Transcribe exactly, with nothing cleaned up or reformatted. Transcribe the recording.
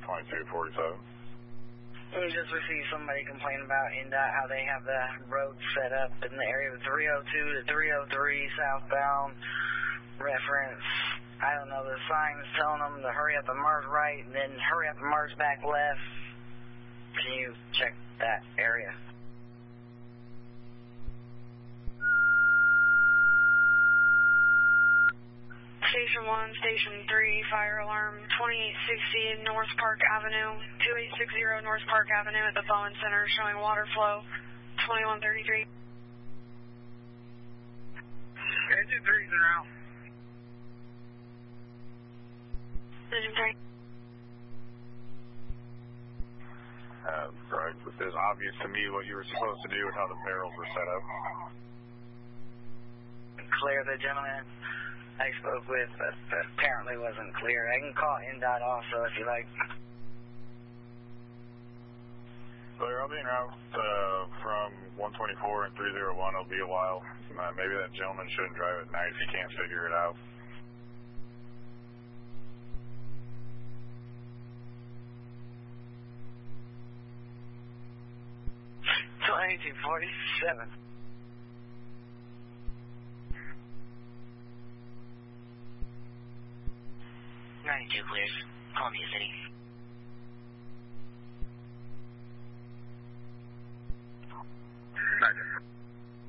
twenty-two forty-seven. We just received somebody complaining about N D O T, how they have the road set up in the area of three oh two to three oh three southbound reference. I don't know, the sign's telling them to hurry up and merge right and then hurry up and merge back left. Can you check that area? Station one, Station three, fire alarm twenty-eight sixty North Park Avenue, two eight six zero North Park Avenue at the Bowen Center, showing water flow twenty-one thirty-three. Engine three's in route. Engine three. Uh, right. It was obvious to me what you were supposed to do and how the barrels were set up. Clear the gentleman I spoke with, but apparently wasn't clear. I can call N D O T also if you like. Clear, I'll be en route uh, from one twenty-four and three oh one. It'll be a while. Uh, maybe that gentleman shouldn't drive at night if he can't figure it out. twenty-two forty-seven. ninety-two clears. Columbia City. ninety.